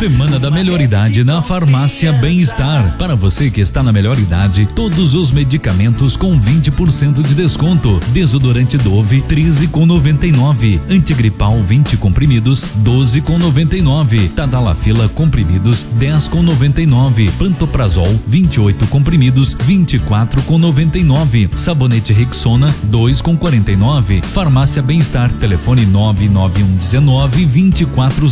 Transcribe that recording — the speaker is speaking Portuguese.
Semana da Melhor Idade na Farmácia Bem-Estar. Para você que está na melhor idade, todos os medicamentos com 20% de desconto. Desodorante Dove 13,99. Antigripal 20 comprimidos 12,99. Tadalafila comprimidos 10,99. Pantoprazol 28 comprimidos 24,99. Sabonete Rexona 2,49. Farmácia Bem-Estar. Telefone 99119 2400.